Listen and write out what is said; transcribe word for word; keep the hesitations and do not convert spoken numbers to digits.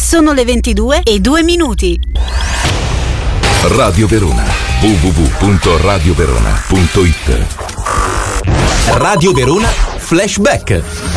Sono le ventidue e due minuti. Radio Verona, w w w punto radio verona punto it. Radio Verona Flashback.